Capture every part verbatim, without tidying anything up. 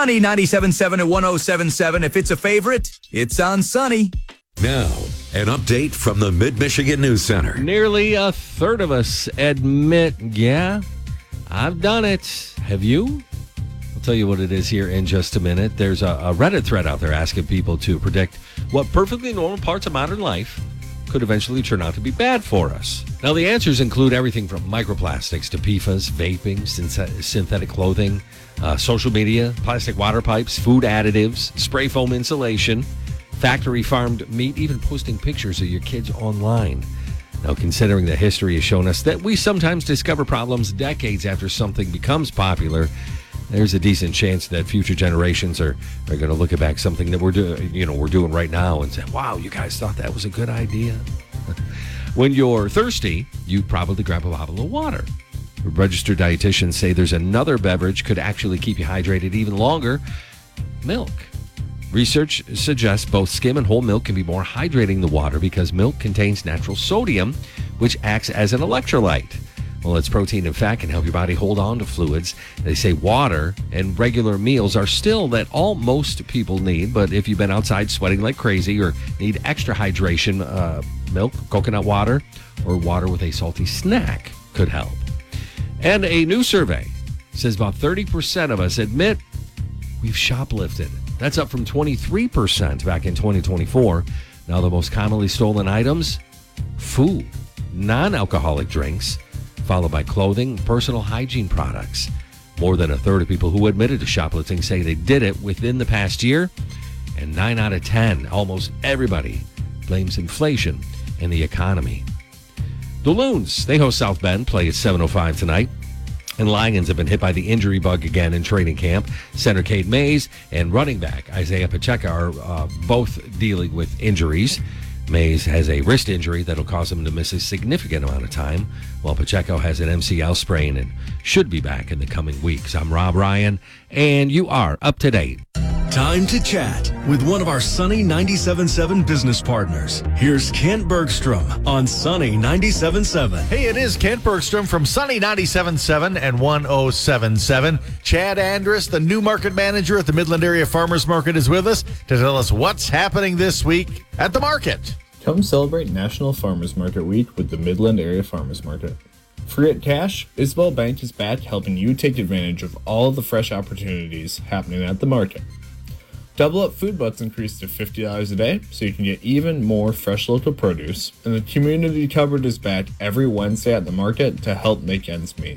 Sunny ninety-seven point seven and one oh seven point seven. If it's a favorite, it's on Sunny. Now, an update from the Mid-Michigan News Center. Nearly a third of us admit, yeah, I've done it. Have you? I'll tell you what it is here in just a minute. There's a, a Reddit thread out there asking people to predict what perfectly normal parts of modern life could eventually turn out to be bad for us. Now, the answers include everything from microplastics to P F A S, vaping, synth- synthetic clothing, uh, social media, plastic water pipes, food additives, spray foam insulation, factory farmed meat, even posting pictures of your kids online. Now, considering that history has shown us that we sometimes discover problems decades after something becomes popular, there's a decent chance that future generations are, are going to look back something that we're doing, you know, we're doing right now and say, wow, you guys thought that was a good idea. When you're thirsty, you probably grab a bottle of water. Registered dietitians say there's another beverage could actually keep you hydrated even longer: milk. Research suggests both skim and whole milk can be more hydrating than water because milk contains natural sodium, which acts as an electrolyte. Well, its protein and fat can help your body hold on to fluids. They say water and regular meals are still that all most people need, but if you've been outside sweating like crazy or need extra hydration, uh, milk, coconut water, or water with a salty snack could help. And a new survey says about thirty percent of us admit we've shoplifted. That's up from twenty-three percent back in twenty twenty-four. Now, the most commonly stolen items: food, non-alcoholic drinks, followed by clothing, personal hygiene products. More than a third of people who admitted to shoplifting say they did it within the past year, and nine out of ten, almost everybody, blames inflation and the economy. The Loons, they host South Bend, play at seven oh five tonight. And Lions have been hit by the injury bug again in training camp. Center Cade Mays and running back Isaiah Pacheco are uh, both dealing with injuries. Mays has a wrist injury that'll cause him to miss a significant amount of time, while Pacheco has an M C L sprain and should be back in the coming weeks. I'm Rob Ryan, and you are up to date. Time to chat with one of our Sunny ninety-seven point seven business partners. Here's Kent Bergstrom on Sunny ninety-seven point seven. Hey, it is Kent Bergstrom from Sunny ninety-seven point seven and one oh seven point seven. Chad Andrus, the new market manager at the Midland Area Farmers Market, is with us to tell us what's happening this week at the market. Come celebrate National Farmers Market Week with the Midland Area Farmers Market. Forget cash, Isabel Bank is back helping you take advantage of all the fresh opportunities happening at the market. Double Up Food Butts increased to fifty dollars a day, so you can get even more fresh local produce, and the community cupboard is back every Wednesday at the market to help make ends meet.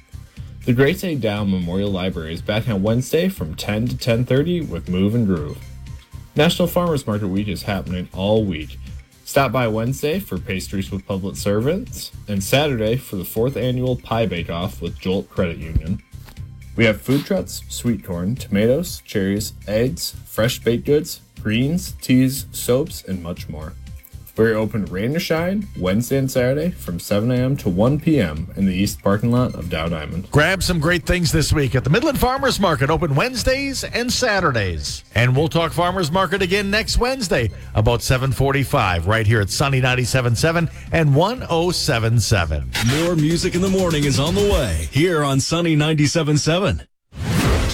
The Grace A. Dow Memorial Library is back on Wednesday from ten to ten thirty with Move and Groove. National Farmers Market Week is happening all week. Stop by Wednesday for pastries with public servants, and Saturday for the fourth annual Pie Bake-Off with Jolt Credit Union. We have food trucks, sweet corn, tomatoes, cherries, eggs, fresh baked goods, greens, teas, soaps, and much more. We're open rain or shine Wednesday and Saturday from seven a.m. to one p.m. in the east parking lot of Dow Diamond. Grab some great things this week at the Midland Farmers Market, open Wednesdays and Saturdays. And we'll talk Farmers Market again next Wednesday about seven forty-five right here at Sunny ninety-seven point seven and one oh seven point seven. More music in the morning is on the way here on Sunny ninety-seven point seven.